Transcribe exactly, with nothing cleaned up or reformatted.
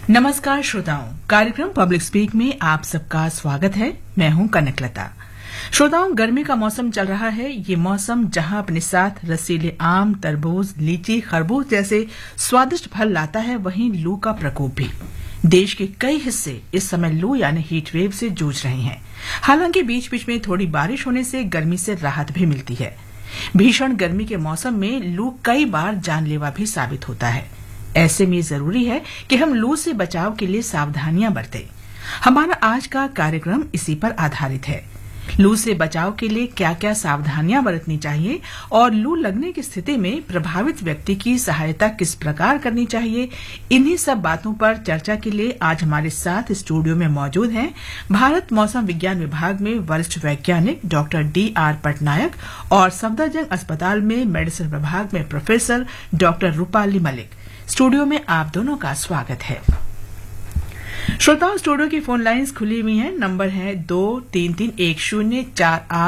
नमस्कार श्रोताओं, कार्यक्रम पब्लिक स्पीक में आप सबका स्वागत है। मैं हूं कनकलता। श्रोताओं, गर्मी का मौसम चल रहा है। ये मौसम जहां अपने साथ रसीले आम, तरबूज, लीची, खरबूज जैसे स्वादिष्ट फल लाता है, वहीं लू का प्रकोप भी। देश के कई हिस्से इस समय लू यानी हीट वेव से जूझ रहे हैं। हालांकि बीच बीच में थोड़ी बारिश होने से गर्मी से राहत भी मिलती है। भीषण गर्मी के मौसम में लू कई बार जानलेवा भी साबित होता है। ऐसे में जरूरी है कि हम लू से बचाव के लिए सावधानियां बरतें। हमारा आज का कार्यक्रम इसी पर आधारित है। लू से बचाव के लिए क्या क्या सावधानियां बरतनी चाहिए और लू लगने की स्थिति में प्रभावित व्यक्ति की सहायता किस प्रकार करनी चाहिए, इन्हीं सब बातों पर चर्चा के लिए आज हमारे साथ स्टूडियो में मौजूद हैं भारत मौसम विज्ञान विभाग में वरिष्ठ वैज्ञानिक डॉक्टर डी आर पटनायक और सफदरजंग अस्पताल में मेडिसिन विभाग में professor doctor Rupali Malik. Studio में आप दोनों का स्वागत है। श्रोताओं, स्टूडियो की फोन लाइंस खुली हुई हैं। नंबर है दो तीन तीन एक शून्य चार आठ